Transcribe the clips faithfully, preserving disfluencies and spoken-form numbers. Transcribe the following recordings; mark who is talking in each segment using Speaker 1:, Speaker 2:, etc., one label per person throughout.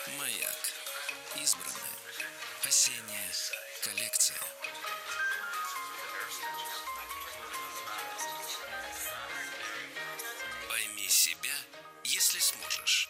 Speaker 1: Маяк. Избранное. Осенняя коллекция. Пойми себя, если сможешь.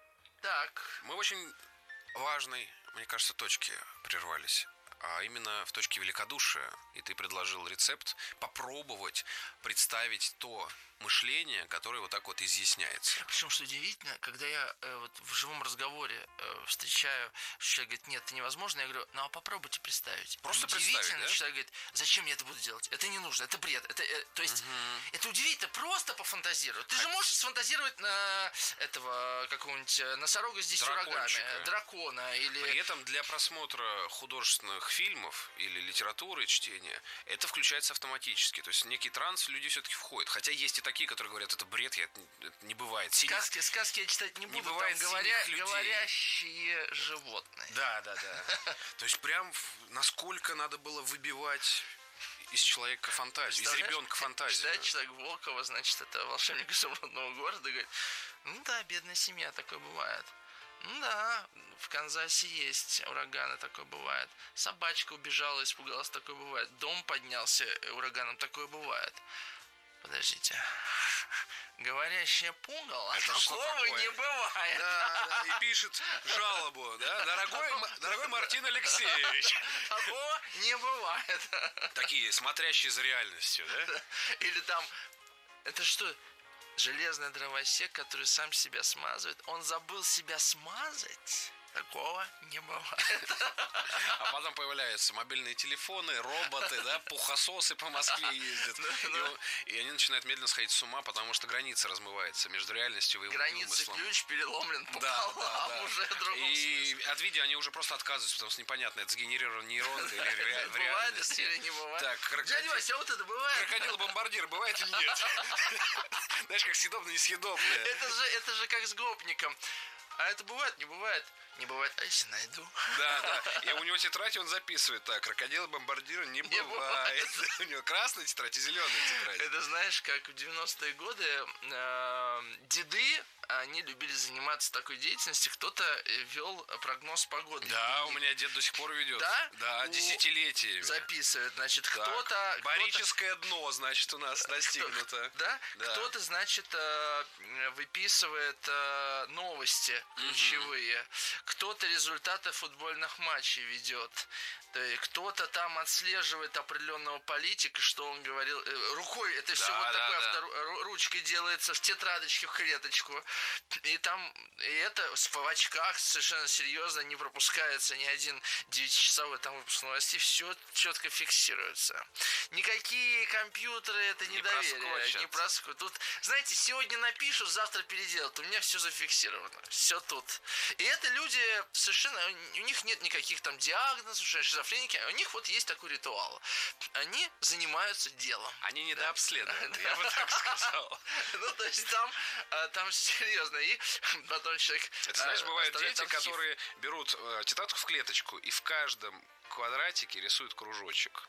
Speaker 2: Так, мы в очень важной, мне кажется, точке прервались. А именно в точке великодушия. И ты предложил рецепт попробовать представить то мышление, которое вот так вот изъясняется.
Speaker 3: Причем, что удивительно, когда я э, вот в живом разговоре э, встречаю, что человек говорит, нет, это невозможно, я говорю, ну а попробуйте представить.
Speaker 2: Просто
Speaker 3: удивительно,
Speaker 2: представить, да?
Speaker 3: человек говорит, зачем я это буду делать? Это не нужно, это бред. Это, э, то есть,
Speaker 2: Угу.
Speaker 3: это удивительно, просто пофантазировать. Ты же можешь сфантазировать на этого какого-нибудь носорога с десятью рогами, дракона или...
Speaker 2: При этом для просмотра художественных фильмов или литературы, чтения, это включается автоматически. То есть в некий транс люди все-таки входят. Хотя есть и такие, которые говорят, это бред, я, это не бывает. Синих...
Speaker 3: Сказки, сказки я читать не буду,
Speaker 2: не бывает,
Speaker 3: там говоря,
Speaker 2: людей.
Speaker 3: Говорящие животные.
Speaker 2: Да, да, да. То есть прям насколько надо было выбивать из человека фантазию, из ребенка фантазию.
Speaker 3: Читает человек Волкова, значит, это волшебник изумрудного города, говорит, ну да, бедная семья, такое бывает. Ну да, в Канзасе есть ураганы, такое бывает. Собачка убежала, испугалась, такое бывает. Дом поднялся ураганом, такое бывает. Подождите. Говорящее пугало,
Speaker 2: это
Speaker 3: такого не бывает.
Speaker 2: Да, да, и пишет жалобу, да, дорогой, дорогой Мартин Алексеевич.
Speaker 3: Такого не бывает.
Speaker 2: Такие, смотрящие за реальностью, да?
Speaker 3: Или там, это что, железный дровосек, который сам себя смазывает, он забыл себя смазать? Такого не бывает.
Speaker 2: А потом появляются мобильные телефоны, роботы, да, пухососы по Москве ездят. И, и они начинают медленно сходить с ума, потому что граница размывается между реальностью и
Speaker 3: вымыслом. Граница ключ переломлен пополам, да, да, да. Уже в другом
Speaker 2: и
Speaker 3: смысле.
Speaker 2: От видео они уже просто отказываются, потому что непонятно, это сгенерирована нейронка или в реальности.
Speaker 3: Бывает это или не бывает?
Speaker 2: Так, крокодил...
Speaker 3: Дядя Вася, а вот это бывает?
Speaker 2: Крокодил-бомбардир бывает или нет? Знаешь, как съедобно-несъедобное.
Speaker 3: Это же, это же как с гопником. А это бывает, не бывает? Не бывает, а если найду?
Speaker 2: Да, да. И у него тетрадь, он записывает так. Крокодила-бомбардира не, не бывает. бывает. У него красная тетрадь и зеленая тетрадь.
Speaker 3: Это знаешь, как в девяностые годы э, деды, они любили заниматься такой деятельностью. Кто-то вел прогноз погоды.
Speaker 2: Да,
Speaker 3: и...
Speaker 2: у меня дед до сих пор ведет.
Speaker 3: Да?
Speaker 2: Да, десятилетиями.
Speaker 3: Записывает, значит,
Speaker 2: так.
Speaker 3: кто-то...
Speaker 2: Барическое кто-то... дно, значит, у нас достигнуто.
Speaker 3: Кто... Да? да? Кто-то, значит, выписывает новости ключевые. Угу. Кто-то результаты футбольных матчей ведет. Кто-то там отслеживает определенного политика, что он говорил. Рукой это все да, вот да, такой да. Автор... ручкой делается в тетрадочке, в клеточку. И там и это в очках совершенно серьезно не пропускается ни один девятичасовой там выпуск новостей. Все четко фиксируется. Никакие компьютеры это не, не доверие. Не проскочат. Тут, знаете, сегодня напишут, завтра переделают. У меня все зафиксировано. Все тут. И это люди совершенно, у них нет никаких там диагнозов, шизофреники, у них вот есть такой ритуал. Они занимаются делом.
Speaker 2: Они недообследованы, я бы так сказал.
Speaker 3: Ну, то есть там, там серьезно. И потом человек...
Speaker 2: Это, знаешь, бывают дети, которые берут тетрадку в клеточку и в каждом квадратике рисуют кружочек.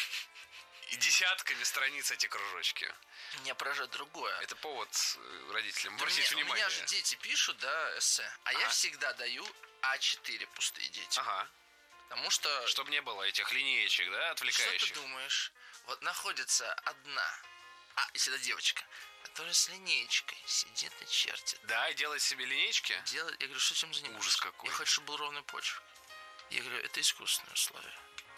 Speaker 2: И десятками страниц эти кружочки.
Speaker 3: Меня поражает другое.
Speaker 2: Это повод родителям
Speaker 3: да
Speaker 2: обратить
Speaker 3: мне,
Speaker 2: внимание.
Speaker 3: У меня же дети пишут, да, эссе, а ага. я всегда даю а четыре пустые дети.
Speaker 2: Ага.
Speaker 3: Потому что...
Speaker 2: Чтобы не было этих линеечек, да, отвлекающих.
Speaker 3: Что ты думаешь? Вот находится одна, а, если это девочка, которая с линеечкой сидит и чертит.
Speaker 2: Да, и делает себе линеечки?
Speaker 3: Делает. Я говорю, что этим занимаешься?
Speaker 2: Ужас какой.
Speaker 3: Я хочу, чтобы был ровный почерк. Я говорю, это искусственные условия.